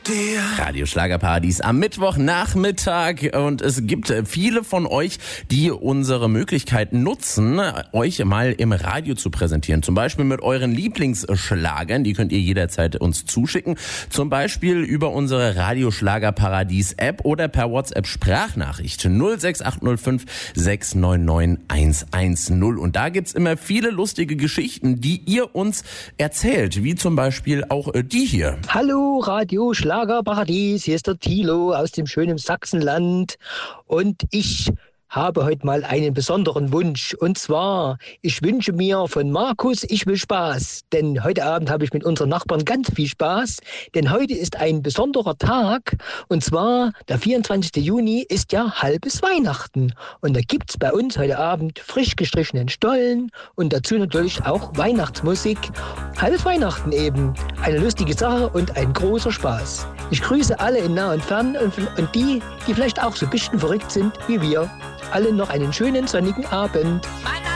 dir. Radio Schlagerparadies am Mittwochnachmittag und es gibt viele von euch, die unsere Möglichkeit nutzen, euch mal im Radio zu präsentieren. Zum Beispiel mit euren Lieblingsschlagern, die könnt ihr jederzeit uns zuschicken. Zum Beispiel über unsere Radio Schlagerparadies App oder per WhatsApp Sprachnachricht 06805 699 110. Und da gibt's immer viele lustige Geschichten, die ihr uns erzählt, wie zum Beispiel auch die hier. Hallo Radio Schlagerparadies, hier ist der Thilo aus dem schönen Sachsenland und ich habe heute mal einen besonderen Wunsch. Und zwar, ich wünsche mir von Markus, ich will Spaß. Denn heute Abend habe ich mit unseren Nachbarn ganz viel Spaß. Denn heute ist ein besonderer Tag. Und zwar, der 24. Juni ist ja halbes Weihnachten. Und da gibt's bei uns heute Abend frisch gestrichenen Stollen und dazu natürlich auch Weihnachtsmusik. Halbes Weihnachten eben. Eine lustige Sache und ein großer Spaß. Ich grüße alle in nah und fern und die vielleicht auch so ein bisschen verrückt sind wie wir. Allen noch einen schönen sonnigen Abend.